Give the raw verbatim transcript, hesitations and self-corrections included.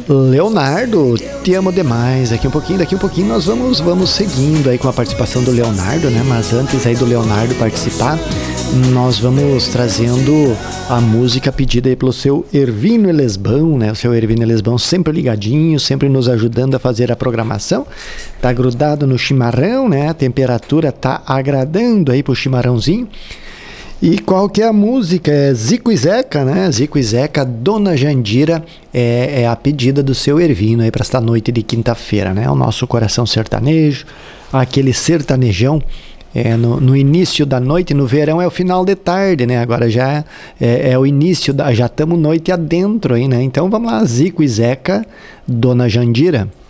Leonardo, te amo demais. Daqui um pouquinho, daqui um pouquinho nós vamos, vamos seguindo aí com a participação do Leonardo, né? Mas antes aí do Leonardo participar, nós vamos trazendo a música pedida aí pelo seu Ervino Elesbão, né? O seu Ervino Elesbão sempre ligadinho, sempre nos ajudando a fazer a programação. Tá grudado no chimarrão, né? A temperatura tá agradando aí pro chimarrãozinho. E qual que é a música? É Zico e Zeca, né? Zico e Zeca, Dona Jandira, é, é a pedida do seu Ervino aí para esta noite de quinta-feira, né? O nosso coração sertanejo, aquele sertanejão, é, no, no início da noite, no verão é o final de tarde, né? Agora já é, é o início, da, já estamos noite adentro aí, né? Então vamos lá, Zico e Zeca, Dona Jandira.